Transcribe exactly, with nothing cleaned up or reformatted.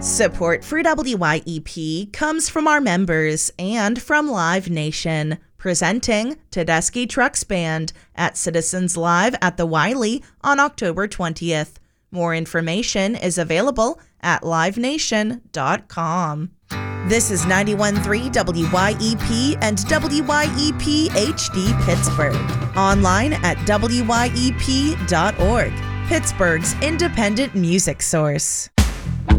Support for W Y E P comes from our members and from Live Nation, presenting Tedeschi Trucks Band at Citizens Live at the Wiley on October twentieth. More information is available at live nation dot com. This is ninety-one point three W Y E P and W Y E P H D Pittsburgh. Online at W Y E P dot org, Pittsburgh's independent music source.